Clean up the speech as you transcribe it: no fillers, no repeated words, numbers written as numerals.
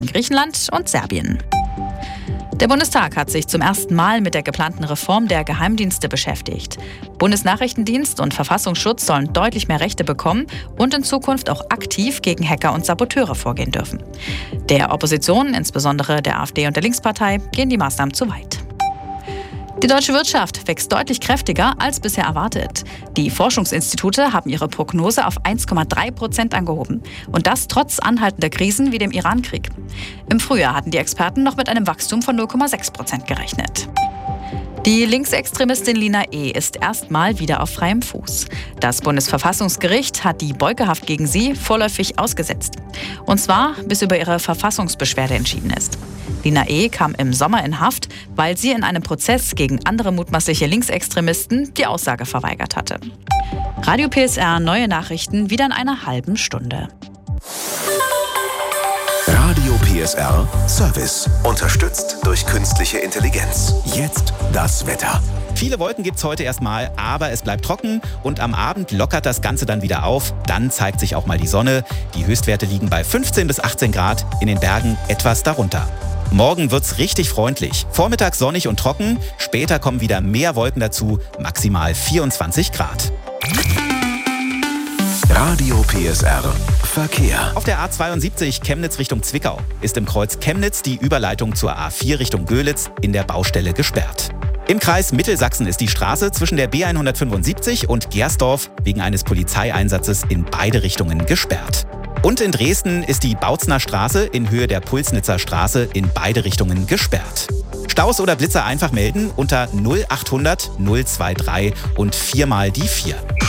Griechenland und Serbien. Der Bundestag hat sich zum ersten Mal mit der geplanten Reform der Geheimdienste beschäftigt. Bundesnachrichtendienst und Verfassungsschutz sollen deutlich mehr Rechte bekommen und in Zukunft auch aktiv gegen Hacker und Saboteure vorgehen dürfen. Der Opposition, insbesondere der AfD und der Linkspartei, gehen die Maßnahmen zu weit. Die deutsche Wirtschaft wächst deutlich kräftiger als bisher erwartet. Die Forschungsinstitute haben ihre Prognose auf 1,3% angehoben. Und das trotz anhaltender Krisen wie dem Iran-Krieg. Im Frühjahr hatten die Experten noch mit einem Wachstum von 0,6% gerechnet. Die Linksextremistin Lina E. ist erstmal wieder auf freiem Fuß. Das Bundesverfassungsgericht hat die Beugehaft gegen sie vorläufig ausgesetzt. Und zwar, bis über ihre Verfassungsbeschwerde entschieden ist. Lina E. kam im Sommer in Haft, weil sie in einem Prozess gegen andere mutmaßliche Linksextremisten die Aussage verweigert hatte. Radio PSR, neue Nachrichten, wieder in einer halben Stunde. Radio PSR Service. Unterstützt durch künstliche Intelligenz. Jetzt das Wetter. Viele Wolken gibt's heute erstmal, aber es bleibt trocken und am Abend lockert das Ganze dann wieder auf. Dann zeigt sich auch mal die Sonne. Die Höchstwerte liegen bei 15 bis 18 Grad, in den Bergen etwas darunter. Morgen wird's richtig freundlich. Vormittags sonnig und trocken, später kommen wieder mehr Wolken dazu, maximal 24 Grad. Radio PSR Verkehr. Auf der A72 Chemnitz Richtung Zwickau ist im Kreuz Chemnitz die Überleitung zur A4 Richtung Görlitz in der Baustelle gesperrt. Im Kreis Mittelsachsen ist die Straße zwischen der B175 und Gersdorf wegen eines Polizeieinsatzes in beide Richtungen gesperrt. Und in Dresden ist die Bautzner Straße in Höhe der Pulsnitzer Straße in beide Richtungen gesperrt. Staus oder Blitzer einfach melden unter 0800 023 und 4 mal die 4.